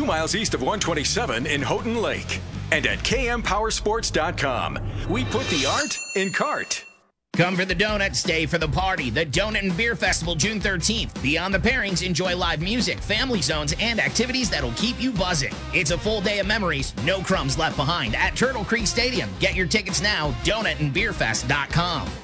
2 miles east of 127 in Houghton Lake. And at kmpowersports.com. We put the art in cart. Come for the donut, stay for the party. The Donut and Beer Festival, June 13th. Beyond the pairings, enjoy live music, family zones, and activities that'll keep you buzzing. It's a full day of memories, no crumbs left behind at Turtle Creek Stadium. Get your tickets now, donutandbeerfest.com.